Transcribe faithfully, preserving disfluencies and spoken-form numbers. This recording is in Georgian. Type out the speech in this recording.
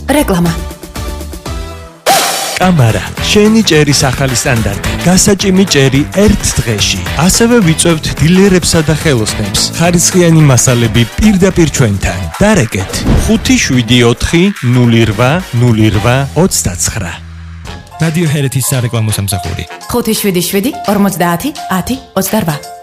რეკლამა. კამარა, შენი ჭერის ახალი სტანდარტი. გასაჭიმი ჭერი ერთ დღეში. ასევე ვიწევთ დილერებსა და ხელოსნებს. ხარისხიანი მასალები პირდაპირ ჩვენთან. დარეკეთ ხუთი შვიდი ოთხი ნული რვა ნული რვა ოცდაცხრა. რადიო ჰერეთის სარეკლამო სამსახური. ხუთი შვიდი შვიდი ორმოცდაათი ათი ოცდარვა.